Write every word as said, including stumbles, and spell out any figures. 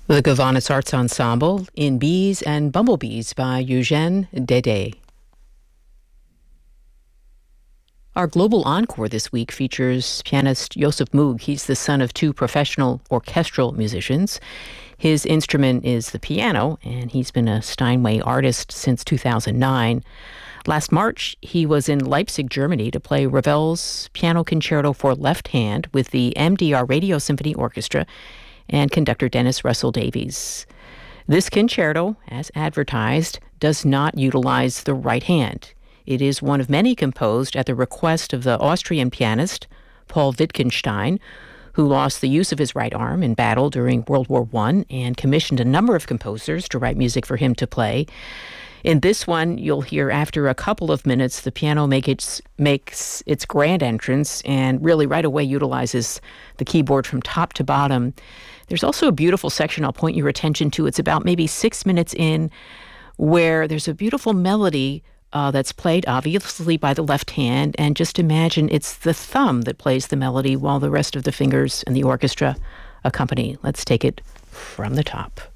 The Gowanus Arts Ensemble in Bees and Bumblebees by Eugène Dédé. Our global encore this week features pianist Joseph Moog. He's the son of two professional orchestral musicians. His instrument is the piano, and he's been a Steinway artist since two thousand nine. Last March, he was in Leipzig, Germany, to play Ravel's Piano Concerto for Left Hand with the M D R Radio Symphony Orchestra and conductor Dennis Russell Davies. This concerto, as advertised, does not utilize the right hand. It is one of many composed at the request of the Austrian pianist Paul Wittgenstein, who lost the use of his right arm in battle during World War One and commissioned a number of composers to write music for him to play. In this one, you'll hear after a couple of minutes, the piano make its, makes its grand entrance and really right away utilizes the keyboard from top to bottom. There's also a beautiful section I'll point your attention to. It's about maybe six minutes in, where there's a beautiful melody uh, that's played obviously by the left hand, and just imagine it's the thumb that plays the melody while the rest of the fingers and the orchestra accompany. Let's take it from the top.